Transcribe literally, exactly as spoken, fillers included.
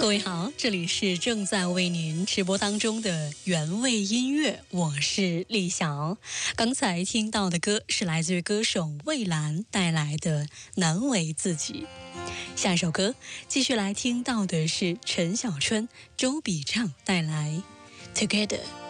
各位好，这里是正在为您直播当中的原味音乐，我是丽晓。刚才听到的歌是来自于歌手蔚蓝带来的《难为自己》。下一首歌继续来听到的是陈小春、周笔畅带来《Together》。